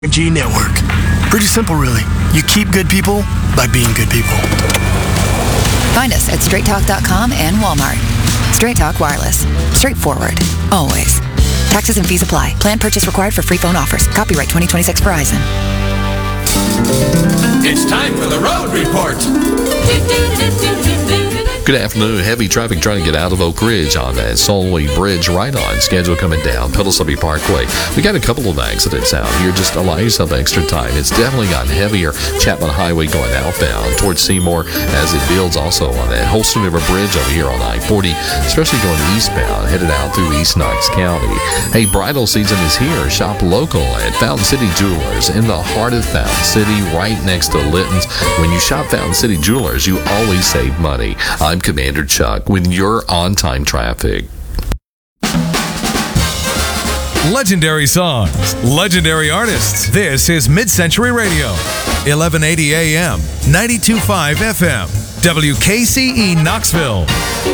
G Network. Pretty simple, really. You keep good people by being good people. Find us at straighttalk.com and Walmart. Straight Talk Wireless. Straightforward. Always. Taxes and fees apply. Plan purchase required for free phone offers. Copyright 2026 Verizon. It's time for the Road Report. Good afternoon. Heavy traffic trying to get out of Oak Ridge on that Solway Bridge right on schedule coming down Petoskey Parkway. We got a couple of accidents out here. Just allow yourself extra time. It's definitely gotten heavier. Chapman Highway going outbound towards Seymour as it builds also on that Holston River Bridge over here on I-40, especially going eastbound, headed out through East Knox County. Hey, bridal season is here. Shop local at Fountain City Jewelers in the heart of Fountain City, right next to Litton's. When you shop Fountain City Jewelers, you always save money. I'm Commander Chuck with your on-time traffic. Legendary songs, legendary artists. This is Mid-Century Radio, 1180 AM, 92.5 FM, WKCE Knoxville.